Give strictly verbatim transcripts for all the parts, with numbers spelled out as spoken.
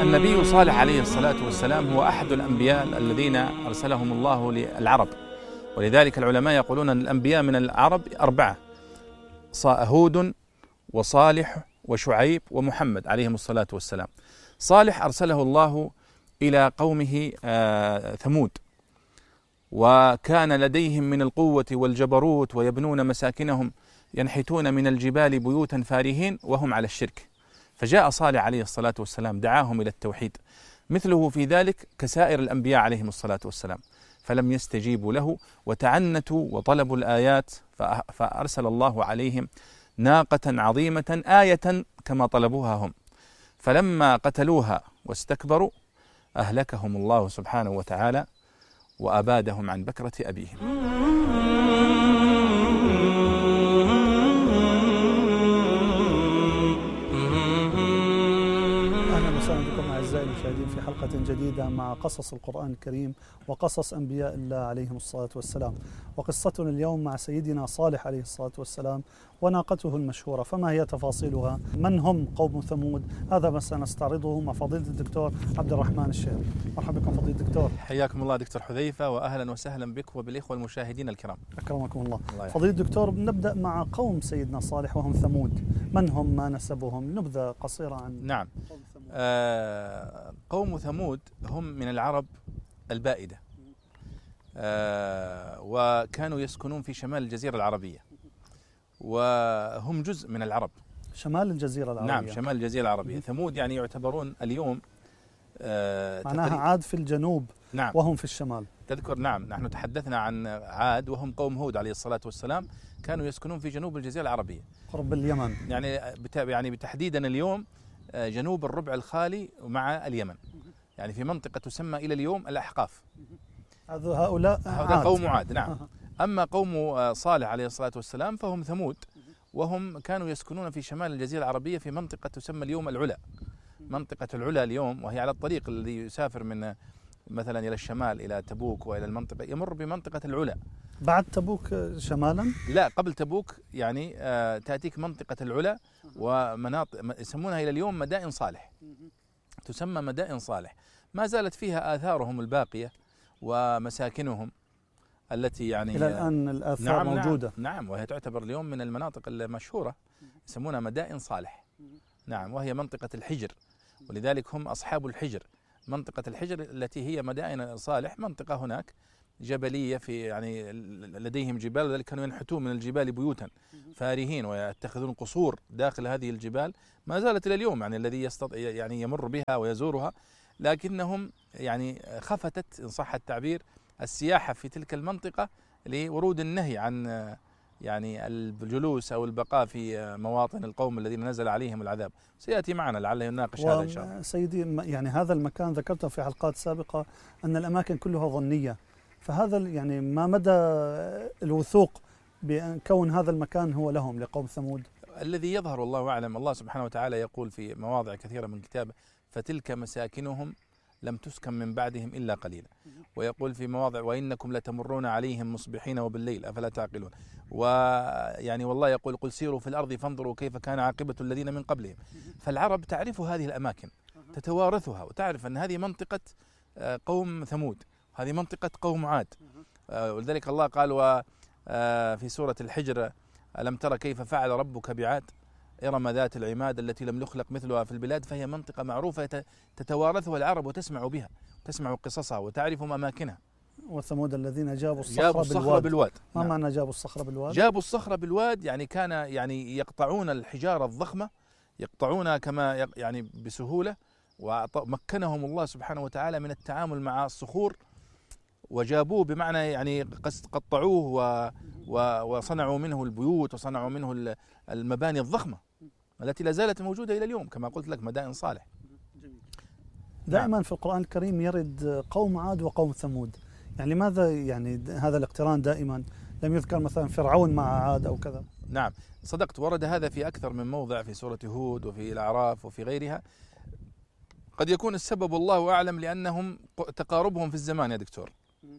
النبي صالح عليه الصلاة والسلام هو أحد الأنبياء الذين أرسلهم الله للعرب، ولذلك العلماء يقولون أن الأنبياء من العرب أربعة: هود وصالح وشعيب ومحمد عليهم الصلاة والسلام. صالح أرسله الله إلى قومه ثمود، وكان لديهم من القوة والجبروت ويبنون مساكنهم ينحتون من الجبال بيوتا فارهين وهم على الشرك، فجاء صالح عليه الصلاة والسلام دعاهم إلى التوحيد مثله في ذلك كسائر الأنبياء عليهم الصلاة والسلام، فلم يستجيبوا له وتعنتوا وطلبوا الآيات، فأرسل الله عليهم ناقة عظيمة آية كما طلبوها هم، فلما قتلوها واستكبروا أهلكهم الله سبحانه وتعالى وأبادهم عن بكرة أبيهم. أهلا وسهلا بكم أعزائي المشاهدين في حلقة جديدة مع قصص القرآن الكريم وقصص أنبياء الله عليهم الصلاة والسلام. وقصتنا اليوم مع سيدنا صالح عليه الصلاة والسلام وناقته المشهورة، فما هي تفاصيلها؟ من هم قوم ثمود؟ هذا ما سنستعرضه مع فضيلة الدكتور عبد الرحمن الشيخ. مرحبا بكم فضيلة الدكتور. حياكم الله دكتور حذيفة، وأهلا وسهلا بك وبالإخوة المشاهدين الكرام. أكرمكم الله. الله فضيلة الدكتور، نبدأ مع قوم سيدنا صالح وهم ثمود. من هم؟ ما نسبهم؟ نبذة قصيرة عن نعم. قوم ثمود. آه قوم ثمود هم من العرب البائدة، آه وكانوا يسكنون في شمال الجزيرة العربية، وهم جزء من العرب. شمال الجزيرة العربية. نعم، شمال الجزيرة العربية. ثمود يعني يعتبرون اليوم آه معناها عاد في الجنوب. نعم. وهم في الشمال. تذكر؟ نعم، نحن تحدثنا عن عاد وهم قوم هود عليه الصلاة والسلام، كانوا يسكنون في جنوب الجزيرة العربية قرب اليمن، يعني يعني بتحديدا اليوم جنوب الربع الخالي مع اليمن، يعني في منطقة تسمى إلى اليوم الأحقاف. هؤلاء هذا قوم عاد. نعم. أما قوم صالح عليه الصلاة والسلام فهم ثمود، وهم كانوا يسكنون في شمال الجزيرة العربية في منطقة تسمى اليوم العلا. منطقة العلا اليوم، وهي على الطريق الذي يسافر من مثلا إلى الشمال إلى تبوك وإلى المنطقة، يمر بمنطقة العلا. بعد تبوك شمالا؟ لا، قبل تبوك، يعني آه تأتيك منطقة العلا ومناطق يسمونها إلى اليوم مدائن صالح، تسمى مدائن صالح. ما زالت فيها آثارهم الباقية ومساكنهم التي يعني إلى الآن الآثار نعم موجودة. نعم, نعم، وهي تعتبر اليوم من المناطق المشهورة، يسمونها مدائن صالح. نعم، وهي منطقة الحجر، ولذلك هم أصحاب الحجر. منطقة الحجر التي هي مدائن صالح منطقة هناك جبلية، في يعني لديهم جبال، ولذلك كانوا ينحتون من الجبال بيوتا فارهين ويتخذون قصور داخل هذه الجبال. ما زالت إلى اليوم، يعني الذي يستطيع يعني يمر بها ويزورها، لكنهم يعني خفتت إن صح التعبير السياحة في تلك المنطقة لورود النهي عن يعني الجلوس أو البقاء في مواطن القوم الذين نزل عليهم العذاب. سيأتي معنا لعله يناقش هذا إن شاء الله. سيدي، يعني هذا المكان ذكرته في حلقات سابقة أن الأماكن كلها ظنية، فهذا يعني ما مدى الوثوق بأن كون هذا المكان هو لهم لقوم ثمود؟ الذي يظهر الله أعلم، الله سبحانه وتعالى يقول في مواضع كثيرة من كتابه: فتلك مساكنهم لم تسكن من بعدهم إلا قليلا. ويقول في مواضع: وإنكم لتمرون عليهم مصبحين وبالليل أفلا تعقلون. ويعني والله يقول: قل سيروا في الأرض فانظروا كيف كان عاقبة الذين من قبلهم. فالعرب تعرف هذه الأماكن، تتوارثها، وتعرف أن هذه منطقة قوم ثمود، هذه منطقة قوم عاد. ولذلك الله قال وفي سورة الحجر: ألم تر كيف فعل ربك بعاد إرم ذات العماد التي لم يخلق مثلها في البلاد. فهي منطقة معروفة تتوارثها العرب وتسمع بها، تسمع قصصها وتعرف أماكنها. وثمود الذين جابوا الصخر, جابوا الصخر بالواد, بالواد. ما نعم. معنى جابوا الصخر بالواد؟ جابوا الصخر بالواد يعني كان يعني يقطعون الحجارة الضخمة، يقطعونها كما يعني بسهولة، ومكنهم الله سبحانه وتعالى من التعامل مع الصخور، وجابوه بمعنى يعني قطعوه وصنعوا منه البيوت وصنعوا منه المباني الضخمة التي لا زالت موجودة إلى اليوم، كما قلت لك مدائن صالح. دائما في القرآن الكريم يرد قوم عاد وقوم ثمود، يعني لماذا يعني هذا الاقتران دائما؟ لم يذكر مثلا فرعون مع عاد أو كذا؟ نعم صدقت، ورد هذا في أكثر من موضع في سورة هود وفي الأعراف وفي غيرها. قد يكون السبب الله أعلم لأنهم تقاربهم في الزمان يا دكتور.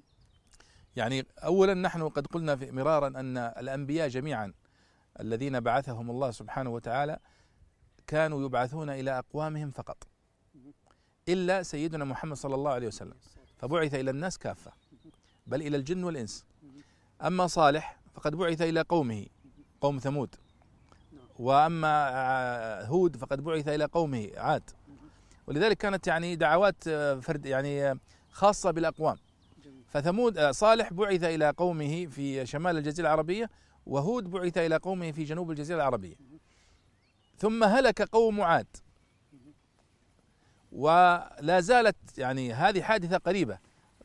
يعني أولا نحن قد قلنا في مرارا أن الأنبياء جميعا الذين بعثهم الله سبحانه وتعالى كانوا يبعثون إلى أقوامهم فقط، إلا سيدنا محمد صلى الله عليه وسلم، فبعث إلى الناس كافة بل إلى الجن والإنس. أما صالح فقد بعث إلى قومه قوم ثمود، وأما هود فقد بعث إلى قومه عاد. ولذلك كانت يعني دعوات فرد يعني خاصة بالأقوام. فثمود صالح بعث إلى قومه في شمال الجزيرة العربية، وهود بعث إلى قومه في جنوب الجزيرة العربية. ثم هلك قوم عاد، ولا زالت يعني هذه حادثة قريبة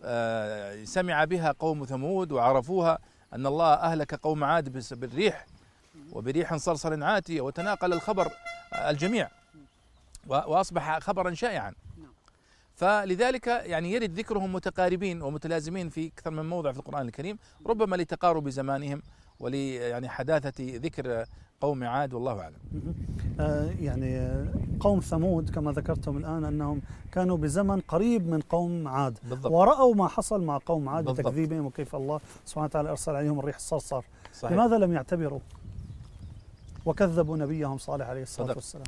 سمع بها قوم ثمود وعرفوها، أن الله أهلك قوم عاد بالريح وبريح صرصر عاتية، وتناقل الخبر الجميع وأصبح خبرا شائعا. فلذلك يعني يرد ذكرهم متقاربين ومتلازمين في أكثر من موضع في القرآن الكريم، ربما لتقارب زمانهم ولي يعني حداثة ذكر قوم عاد، والله أعلم. آه يعني قوم ثمود كما ذكرتم الآن أنهم كانوا بزمن قريب من قوم عاد، بالضبط. ورأوا ما حصل مع قوم عاد بتكذيبهم، وكيف الله سبحانه وتعالى أرسل عليهم الريح الصرصر. صحيح. لماذا لم يعتبروا وكذبوا نبيهم صالح عليه الصلاة صدق. والسلام؟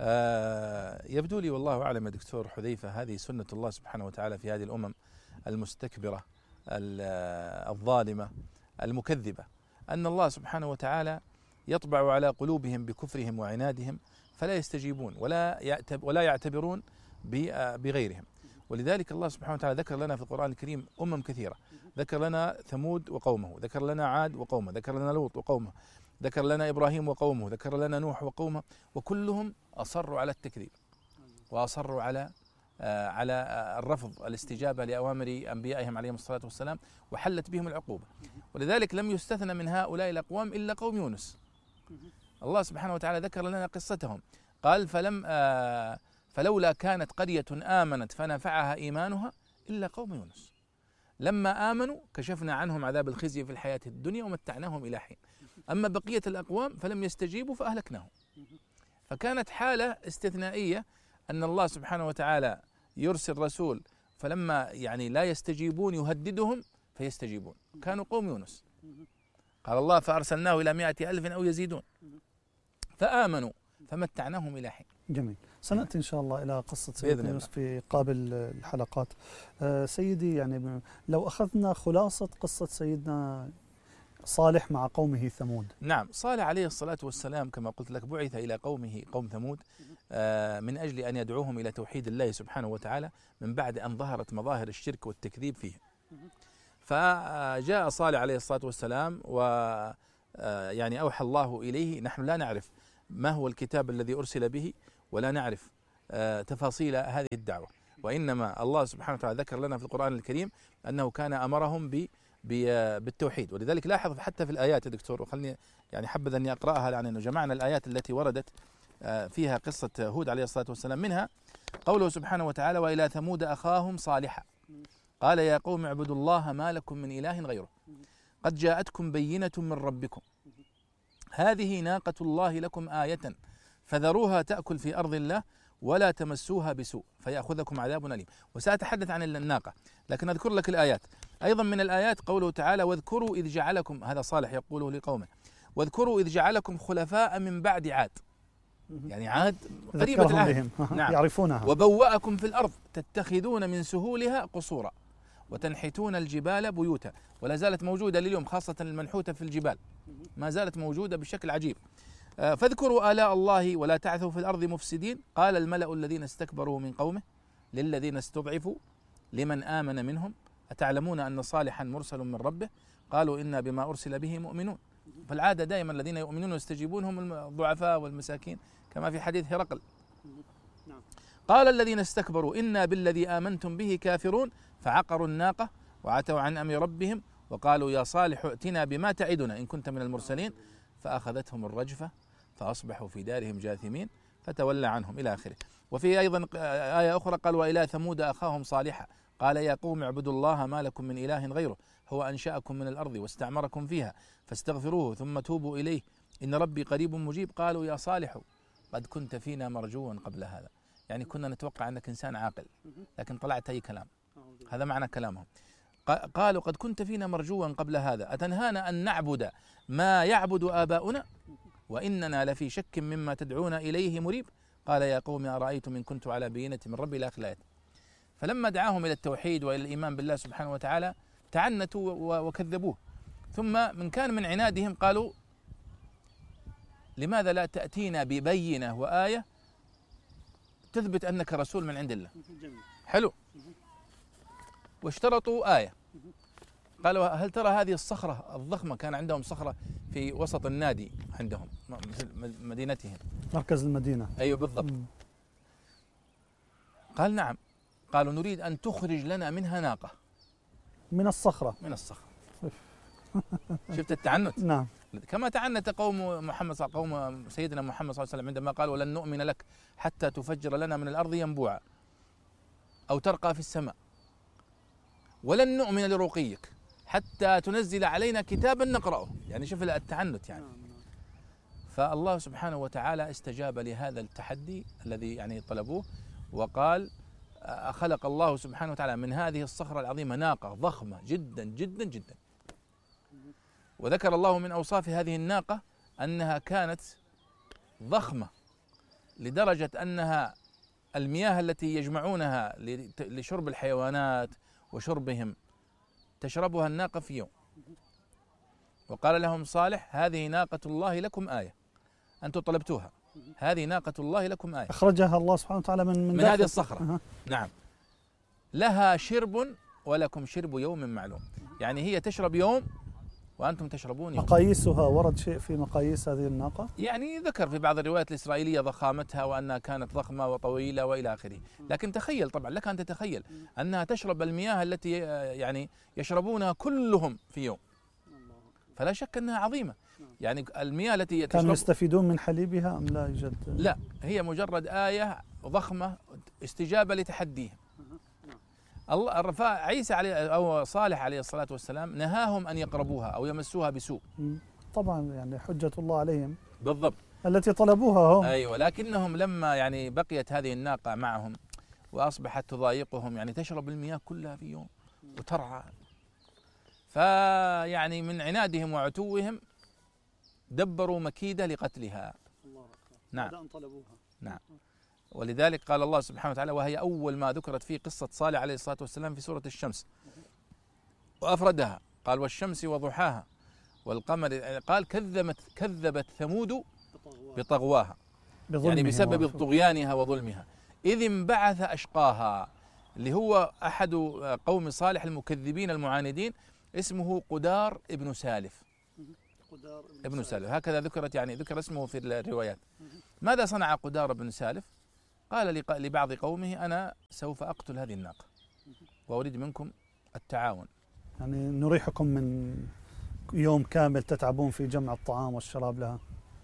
آه يبدو لي والله أعلم يا دكتور حذيفة، هذه سنة الله سبحانه وتعالى في هذه الأمم المستكبرة الظالمة المكذبة، أن الله سبحانه وتعالى يطبع على قلوبهم بكفرهم وعنادهم، فلا يستجيبون ولا ولا يعتبرون بغيرهم. ولذلك الله سبحانه وتعالى ذكر لنا في القرآن الكريم أمم كثيرة، ذكر لنا ثمود وقومه، ذكر لنا عاد وقومه، ذكر لنا لوط وقومه، ذكر لنا إبراهيم وقومه، ذكر لنا نوح وقومه، وكلهم أصروا على التكذيب وأصروا على آه على آه الرفض الاستجابة لأوامر أنبيائهم عليهم الصلاة والسلام، وحلت بهم العقوبة. ولذلك لم يستثنى من هؤلاء الأقوام إلا قوم يونس. الله سبحانه وتعالى ذكر لنا قصتهم، قال فلم آه فلولا كانت قرية آمنت فنفعها إيمانها إلا قوم يونس لما آمنوا كشفنا عنهم عذاب الخزي في الحياة الدنيا ومتعناهم إلى حين، أما بقية الأقوام فلم يستجيبوا فأهلكناهم. فكانت حالة استثنائية أن الله سبحانه وتعالى يرسل رسول، فلما يعني لا يستجيبون يهددهم فيستجيبون، كانوا قوم يونس. قال الله فأرسلناه إلى مائة ألف أو يزيدون، فآمنوا فمتعناهم إلى حين. جميل، سنأتي إن شاء الله إلى قصة سيدنا يونس في قابل الحلقات. آه سيدي، يعني لو أخذنا خلاصة قصة سيدنا صالح مع قومه ثمود. نعم، صالح عليه الصلاة والسلام كما قلت لك بعث إلى قومه قوم ثمود آه من أجل أن يدعوهم إلى توحيد الله سبحانه وتعالى من بعد أن ظهرت مظاهر الشرك والتكذيب فيه. فجاء صالح عليه الصلاة والسلام و يعني أوحى الله إليه. نحن لا نعرف ما هو الكتاب الذي أرسل به، ولا نعرف تفاصيل هذه الدعوة، وإنما الله سبحانه وتعالى ذكر لنا في القرآن الكريم أنه كان أمرهم ب بالتوحيد. ولذلك لاحظ حتى في الآيات يا دكتور، وخلني يعني حبذا أني أقرأها لأنه جمعنا الآيات التي وردت فيها قصة هود عليه الصلاة والسلام. منها قوله سبحانه وتعالى وإلى ثمود أخاهم صالحا قال يا قوم اعبدوا الله ما لكم من إله غيره قد جاءتكم بينة من ربكم هذه ناقة الله لكم آية فذروها تأكل في أرض الله ولا تمسوها بسوء فيأخذكم عذاب أليم. وسأتحدث عن الناقة، لكن أذكر لك الآيات. أيضا من الآيات قوله تعالى واذكروا إذ جعلكم، هذا صالح يقوله لقومه، واذكروا إذ جعلكم خلفاء من بعد عاد، يعني عاد قريبة العهد نعم. يعرفونها. وبوأكم في الأرض تتخذون من سهولها قصورا وتنحتون الجبال بيوتا، ولا زالت موجودة لليوم، خاصة المنحوتة في الجبال ما زالت موجودة بشكل عجيب. فاذكروا آلاء الله ولا تعثوا في الأرض مفسدين قال الملأ الذين استكبروا من قومه للذين استضعفوا لمن آمن منهم أتعلمون أن صالحا مرسل من ربه قالوا إنا بما أرسل به مؤمنون. فالعادة دائما الذين يؤمنون ويستجيبون هم الضعفاء والمساكين كما في حديث هرقل. قال الذين استكبروا إنا بالذي آمنتم به كافرون فعقروا الناقة وعتوا عن أمر ربهم وقالوا يا صالح ائتنا بما تعدنا إن كنت من المرسلين فأخذتهم الرجفة فأصبحوا في دارهم جاثمين فتولى عنهم إلى آخره. وفي أيضا آية أخرى قال وإلى ثمود أخاهم صالحا قال يا قوم اعبدوا الله ما لكم من إله غيره هو أنشأكم من الأرض واستعمركم فيها فاستغفروه ثم توبوا إليه إن ربي قريب مجيب قالوا يا صالح قد كنت فينا مرجوا قبل هذا، يعني كنا نتوقع أنك إنسان عاقل لكن طلعت أي كلام، هذا معنى كلامهم. قالوا قد كنت فينا مرجوا قبل هذا أتنهانا أن نعبد ما يعبد آباؤنا وإننا لفي شك مما تدعون إليه مريب قال يا قوم أرأيتم إن كنت على بينة من ربي إلى آخر الآية. فلما دعاهم إلى التوحيد وإلى الإيمان بالله سبحانه وتعالى تعنتوا وكذبوه. ثم من كان من عنادهم قالوا لماذا لا تأتينا ببينة وآية تثبت أنك رسول من عند الله. حلو. واشترطوا آية، قالوا هل ترى هذه الصخرة الضخمة، كان عندهم صخرة في وسط النادي عندهم مثل مدينتهم مركز المدينة. أيوة بالضبط. قال نعم. قالوا نريد أن تخرج لنا منها ناقة من الصخرة. من الصخرة. شفت التعنت؟ نعم. كما تعنت قوم محمد قوم سيدنا محمد صلى الله عليه وسلم عندما قال ولن نؤمن لك حتى تفجر لنا من الأرض ينبوعا أو ترقى في السماء ولن نؤمن لرقيك حتى تنزل علينا كتابا نقرأه. يعني شوف التعنت يعني. فالله سبحانه وتعالى استجاب لهذا التحدي الذي يعني طلبوه، وقال خلق الله سبحانه وتعالى من هذه الصخرة العظيمة ناقة ضخمة جدا جدا جدا. وذكر الله من أوصاف هذه الناقة أنها كانت ضخمة لدرجة أنها المياه التي يجمعونها لشرب الحيوانات وشربهم تشربها الناقة في يوم. وقال لهم صالح هذه ناقة الله لكم آية، أنتم طلبتوها، هذه ناقة الله لكم آية. أخرجها الله سبحانه وتعالى من من, من هذه الصخرة. أه. نعم. لها شرب ولكم شرب يوم معلوم، يعني هي تشرب يوم وأنتم تشربون يوم. مقاييسها ورد شيء في مقاييس هذه الناقة؟ يعني ذكر في بعض الروايات الإسرائيلية ضخامتها وأنها كانت ضخمة وطويلة وإلى آخره، لكن تخيل طبعا لك أن تتخيل أنها تشرب المياه التي يعني يشربونها كلهم في يوم، فلا شك أنها عظيمة. يعني المياه التي كانوا يستفيدون من حليبها أم لا يوجد؟ لا، هي مجرد آية ضخمة استجابة لتحديهم. الله الرفاع عيسى عليه أو صالح عليه الصلاة والسلام نهاهم أن يقربوها أو يمسوها بسوء. طبعا يعني حجة الله عليهم بالضبط التي طلبوها هم. أيوة، لكنهم لما يعني بقيت هذه الناقة معهم وأصبحت تضايقهم، يعني تشرب المياه كلها في يوم وترعى، فيعني من عنادهم وعتوهم دبروا مكيدة لقتلها. نعم. نعم. ولذلك قال الله سبحانه وتعالى وهي أول ما ذكرت في قصة صالح عليه الصلاة والسلام في سورة الشمس وأفردها، قال والشمس وضحاها والقمر، قال كذبت كذبت ثمود بطغواها، يعني بسبب طغيانها وظلمها، إذ انبعث أشقاها، اللي هو أحد قوم صالح المكذبين المعاندين اسمه قدار ابن سالف. قدار ابن سالف هكذا ذكرت، يعني ذكر اسمه في الروايات. ماذا صنع قدار بن سالف؟ قال لبعض قومه أنا سوف أقتل هذه الناقة وأريد منكم التعاون، يعني نريحكم من يوم كامل تتعبون في جمع الطعام والشراب لها.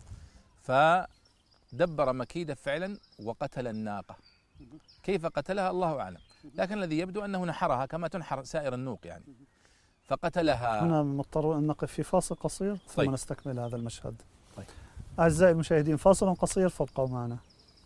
فدبر مكيدة فعلا وقتل الناقة. كيف قتلها الله أعلم، لكن الذي يبدو أنه نحرها كما تنحر سائر النوق يعني، فقتلها. هنا مضطر أن نقف في فاصل قصير ثم طيب. نستكمل هذا المشهد. طيب. أعزائي المشاهدين فاصل قصير فابقوا معنا.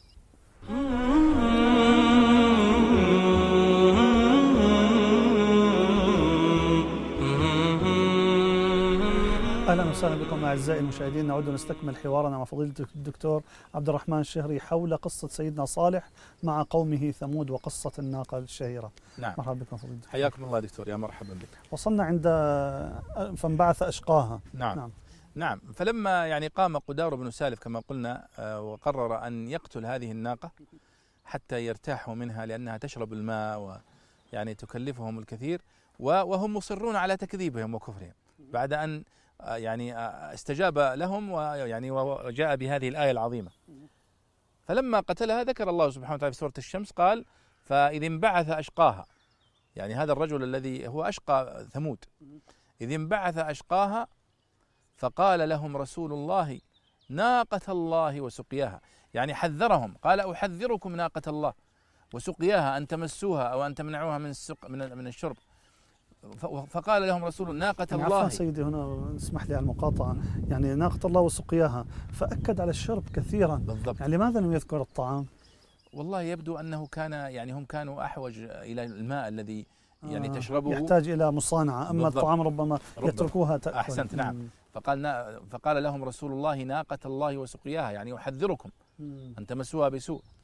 أهلا وسهلا بكم أعزائي المشاهدين، نعود نستكمل حوارنا مع فضيلة الدكتور عبد الرحمن الشهري حول قصة سيدنا صالح مع قومه ثمود وقصة الناقة الشهيرة. نعم. مرحبا بكم فضيلة الدكتور. حياكم الله دكتور، يا مرحبا بك. وصلنا عند فانبعث أشقاها. نعم. نعم. نعم. فلما يعني قام قدار بن سالف كما قلنا وقرر أن يقتل هذه الناقة حتى يرتاحوا منها لأنها تشرب الماء ويعني تكلفهم الكثير، وهم مصرون على تكذيبهم وكفرهم بعد أن يعني استجاب لهم ويعني وجاء بهذه الآية العظيمة. فلما قتلها ذكر الله سبحانه وتعالى في سورة الشمس قال فإذ انبعث أشقاها، يعني هذا الرجل الذي هو أشقى ثمود، إذ انبعث أشقاها فقال لهم رسول الله ناقة الله وسقياها، يعني حذرهم، قال أحذركم ناقة الله وسقياها أن تمسوها أو أن تمنعوها من السق من الشرب. فقال لهم رسول ناقة يعني الله. عفوا سيدي هنا اسمح لي على المقاطعة، يعني ناقة الله وسقياها، فأكد على الشرب كثيرا. بالضبط. يعني لماذا لم يذكر الطعام؟ والله يبدو أنه كان يعني هم كانوا أحوج إلى الماء الذي يعني آه تشربه، يحتاج إلى مصانعة، أما بالضبط. الطعام ربما يتركوها تأكل. أحسنت. نعم. مم. فقال فقال لهم رسول الله ناقة الله وسقياها، يعني يحذركم مم. أن تمسوها بسوء.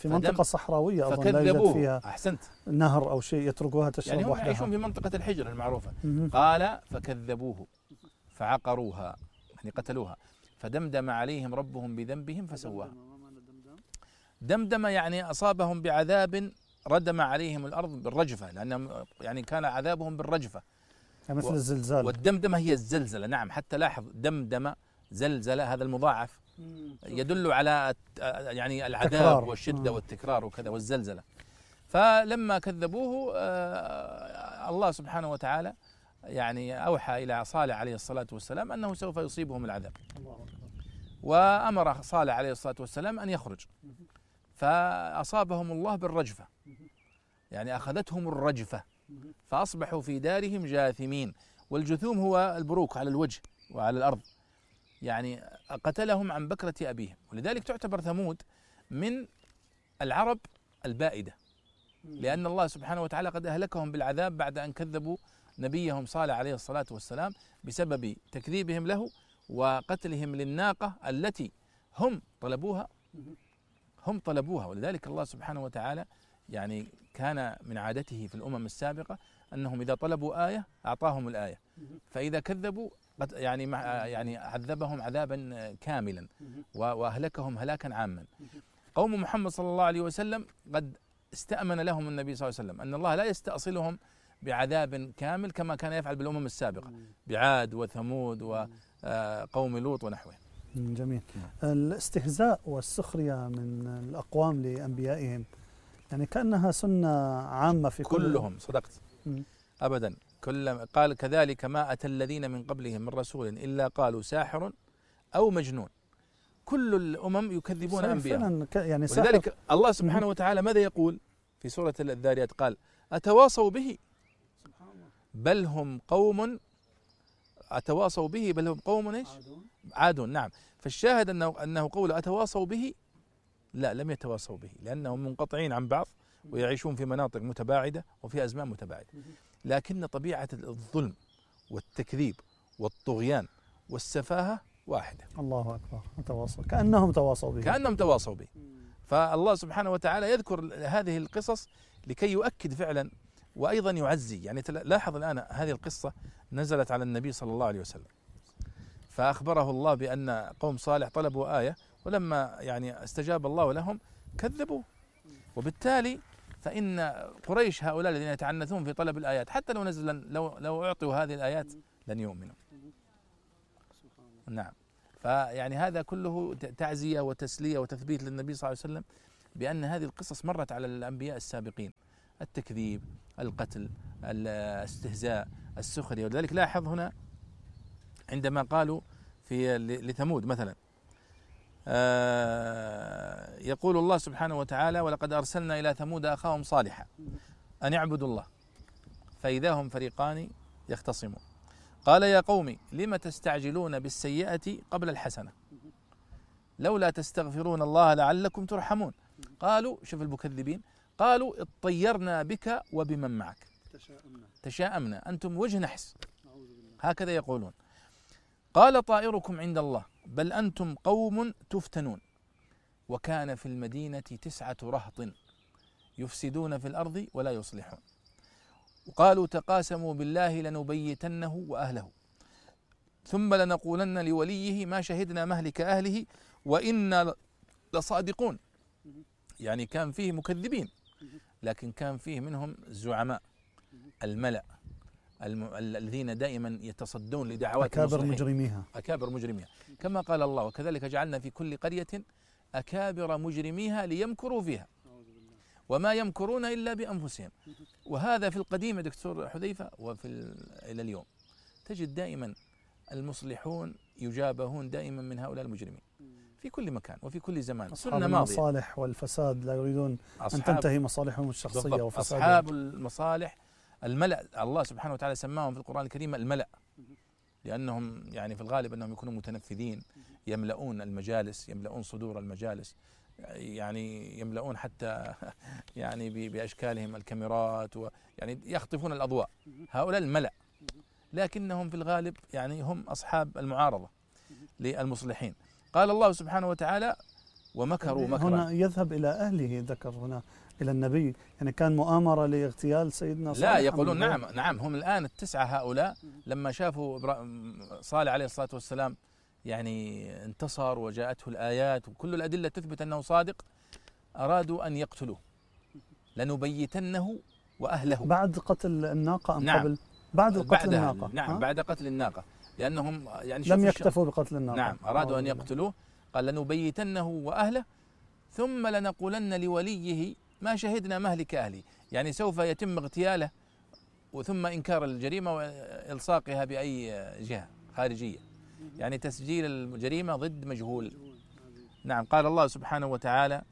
في منطقة صحراوية أظن لا يوجد فيها أحسنت نهر أو شيء يتركوها تشرب يعني هم وحدها. يعيشون في منطقة الحجر المعروفة. قال فكذبوه فعقروها يعني قتلوها فدمدم عليهم ربهم بذنبهم فسواها. دمدم يعني أصابهم بعذاب ردم عليهم الأرض بالرجفة، لأنهم يعني كان عذابهم بالرجفة يعني مثل الزلزال. والدمدمة هي الزلزلة. نعم، حتى لاحظ دمدم زلزلة، هذا المضاعف يدل على يعني العذاب تكرار. والشدة آه. والتكرار وكذا والزلزلة. فلما كذبوه آه الله سبحانه وتعالى يعني أوحى إلى صالح عليه الصلاة والسلام أنه سوف يصيبهم العذاب، وأمر صالح عليه الصلاة والسلام أن يخرج، فأصابهم الله بالرجفة، يعني أخذتهم الرجفة فأصبحوا في دارهم جاثمين. والجثوم هو البروك على الوجه وعلى الأرض، يعني قتلهم عن بكرة أبيهم. ولذلك تعتبر ثمود من العرب البائدة، لأن الله سبحانه وتعالى قد أهلكهم بالعذاب بعد أن كذبوا نبيهم صالح عليه الصلاة والسلام بسبب تكذيبهم له وقتلهم للناقة التي هم طلبوها هم طلبوها. ولذلك الله سبحانه وتعالى يعني كان من عادته في الأمم السابقة أنهم إذا طلبوا آية أعطاهم الآية، فإذا كذبوا يعني يعني عذبهم عذابا كاملا وأهلكهم هلاكا عاما. قوم محمد صلى الله عليه وسلم قد استأمن لهم النبي صلى الله عليه وسلم أن الله لا يستأصلهم بعذاب كامل كما كان يفعل بالأمم السابقة بعاد وثمود وقوم لوط ونحوه. جميل. الاستهزاء والسخرية من الأقوام لأنبيائهم يعني كأنها سنة عامة في كل كلهم. صدقت أبدا. كل قال كذلك ما أتى الذين من قبلهم من رسول إلا قالوا ساحر أو مجنون. كل الأمم يكذبون أنبياءهم. يعني ولذلك الله سبحانه وتعالى ماذا يقول في سورة الذاريات؟ قال أتواصوا به بل هم قوم أتواصوا به بل هم قوم إيش؟ عادون. نعم. فالشاهد أنه أنه قول أتواصوا به، لا، لم يتواصوا به، لأنهم منقطعين عن بعض ويعيشون في مناطق متباعدة وفي أزمان متباعدة، لكن طبيعة الظلم والتكذيب والطغيان والسفاهة واحدة. الله أكبر. تواصل كأنهم تواصوا به كأنهم تواصوا به. فالله سبحانه وتعالى يذكر هذه القصص لكي يؤكد فعلا وأيضا يعزي. يعني لاحظ الآن هذه القصة نزلت على النبي صلى الله عليه وسلم، فأخبره الله بأن قوم صالح طلبوا آية، ولما يعني استجاب الله لهم كذبوا. وبالتالي فإن قريش هؤلاء الذين يتعنثون في طلب الآيات حتى لو نزل لو لو أعطوا هذه الآيات لن يؤمنوا. نعم. فيعني هذا كله تعزية وتسلية وتثبيت للنبي صلى الله عليه وسلم بأن هذه القصص مرت على الأنبياء السابقين: التكذيب، القتل، الاستهزاء، السخرية. ولذلك لاحظ هنا عندما قالوا في لثمود مثلا آه يقول الله سبحانه وتعالى: ولقد أرسلنا إلى ثمود أخاهم صالحا أن اعبدوا الله فإذا هم فريقان يختصمون قال يا قوم لم تستعجلون بالسيئة قبل الحسنة لولا تستغفرون الله لعلكم ترحمون. قالوا، شوف المكذبين، قالوا اطيرنا بك وبمن معك تشاءمنا, تشاءمنا أنتم وجه نحس، هكذا يقولون. قال طائركم عند الله بل أنتم قوم تفتنون وكان في المدينة تسعة رهط يفسدون في الأرض ولا يصلحون وقالوا تقاسموا بالله لنبيتنه وأهله ثم لنقولن لوليه ما شهدنا مهلك أهله وإنا لصادقون. يعني كان فيه مكذبين، لكن كان فيه منهم الزعماء الملأ الذين دائما يتصدون لدعوات أكابر مجرميها أكابر مجرميها كما قال الله: وكذلك جعلنا في كل قرية أكابر مجرميها ليمكروا فيها وما يمكرون إلا بأنفسهم. وهذا في القديم يا دكتور حذيفة وفي إلى اليوم تجد دائما المصلحون يجابهون دائما من هؤلاء المجرمين في كل مكان وفي كل زمان. أصحاب المصالح والفساد لا يريدون أن تنتهي مصالحهم الشخصية وفسادهم. أصحاب المصالح الملأ، الله سبحانه وتعالى سماهم في القرآن الكريم الملأ، لأنهم يعني في الغالب أنهم يكونون متنفذين، يملؤون المجالس، يملؤون صدور المجالس، يعني يملؤون حتى يعني بأشكالهم الكاميرات، ويعني يخطفون الأضواء. هؤلاء الملأ، لكنهم في الغالب يعني هم أصحاب المعارضة للمصلحين. قال الله سبحانه وتعالى: ومكروا مكرا. هنا يذهب إلى أهله، ذكر هنا إلى النبي، يعني كان مؤامرة لاغتيال سيدنا صالح. لا يقولون نعم نعم هم الآن التسعة هؤلاء لما شافوا صالح عليه الصلاة والسلام يعني انتصر وجاءته الآيات وكل الأدلة تثبت أنه صادق، أرادوا أن يقتلوه، لنبيتنه وأهله. بعد قتل الناقة أم نعم قبل؟ بعد قتل الناقة. نعم ها؟ بعد قتل الناقة، لأنهم يعني لم يكتفوا بقتل الناقة. نعم أرادوا أن يقتلوه، قال لنبيتنه وأهله ثم لنقولن لوليه ما شهدنا مهلك أهلي، يعني سوف يتم اغتياله وثم إنكار الجريمة وإلصاقها بأي جهة خارجية، يعني تسجيل الجريمة ضد مجهول. نعم قال الله سبحانه وتعالى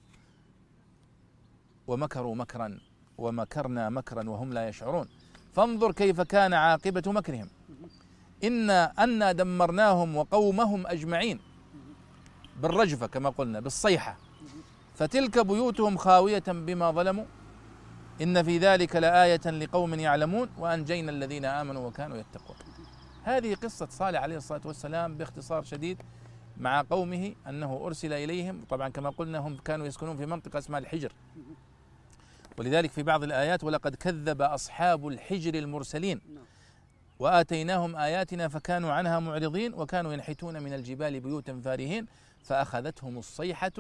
ومكروا مكرا ومكرنا مكرا وهم لا يشعرون فانظر كيف كان عاقبة مكرهم إنا أنا دمرناهم وقومهم أجمعين بالرجفة كما قلنا بالصيحة فتلك بيوتهم خاوية بما ظلموا إن في ذلك لآية لقوم يعلمون وأنجينا الذين آمنوا وكانوا يتقون. هذه قصة صالح عليه الصلاة والسلام باختصار شديد مع قومه، أنه أرسل إليهم، طبعا كما قلنا هم كانوا يسكنون في منطقة اسمها الحجر، ولذلك في بعض الآيات ولقد كذب أصحاب الحجر المرسلين وآتيناهم آياتنا فكانوا عنها معرضين وكانوا ينحتون من الجبال بيوتا فارهين فأخذتهم الصيحة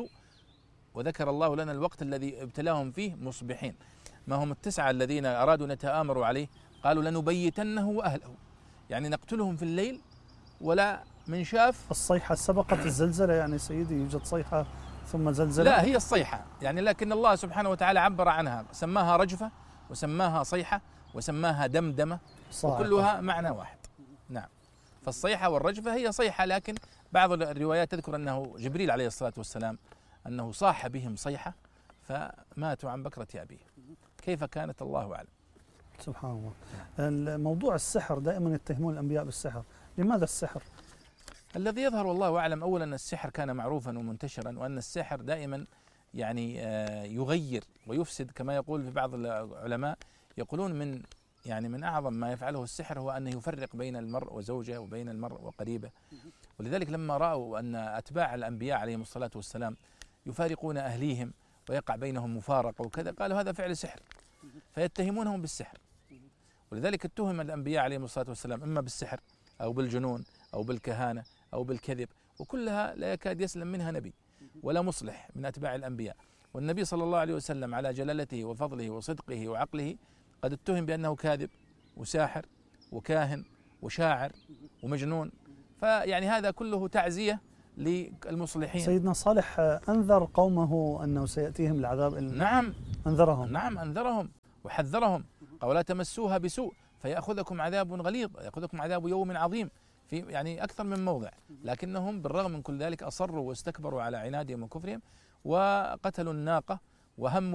وذكر الله لنا الوقت الذي ابتلاهم فيه مصبحين. ما هم التسعة الذين أرادوا أن يتآمروا عليه؟ قالوا لنبيتنه وأهله، يعني نقتلهم في الليل ولا من شاف. الصيحة سبقت الزلزلة يعني سيدي، يوجد صيحة ثم زلزلة؟ لا هي الصيحة يعني، لكن الله سبحانه وتعالى عبر عنها، سماها رجفة وسماها صيحة وسماها دمدمة وكلها معنى واحد. نعم فالصيحة والرجفة هي صيحة، لكن بعض الروايات تذكر أنه جبريل عليه الصلاة والسلام أنه صاح بهم صيحة فماتوا عن بكرة أبيه. كيف كانت الله أعلم. سبحان الله. الموضوع السحر دائما يتهمون الأنبياء بالسحر، لماذا السحر؟ الذي يظهر والله أعلم أولا أن السحر كان معروفا ومنتشرا، وأن السحر دائما يعني يغير ويفسد، كما يقول في بعض العلماء يقولون من يعني من أعظم ما يفعله السحر هو أنه يفرق بين المرء وزوجه وبين المرء وقريبه. ولذلك لما رأوا أن أتباع الأنبياء عليهم الصلاة والسلام يفارقون أهليهم ويقع بينهم مفارقة وكذا، قالوا هذا فعل سحر فيتهمونهم بالسحر. ولذلك اتهم الأنبياء عليهم الصلاة والسلام إما بالسحر أو بالجنون أو بالكهانة أو بالكذب، وكلها لا يكاد يسلم منها نبي ولا مصلح من أتباع الأنبياء. والنبي صلى الله عليه وسلم على جلالته وفضله وصدقه وعقله قد اتهم بأنه كاذب وساحر وكاهن وشاعر ومجنون، فيعني هذا كله تعزية للمصلحين. سيدنا صالح أنذر قومه أنه سيأتيهم العذاب. نعم أنذرهم. نعم أنذرهم وحذرهم، قال لا تمسوها بسوء فيأخذكم عذاب غليظ، يأخذكم عذاب يوم عظيم، في يعني أكثر من موضع، لكنهم بالرغم من كل ذلك أصروا واستكبروا على عنادهم وكفرهم وقتلوا الناقة وهموا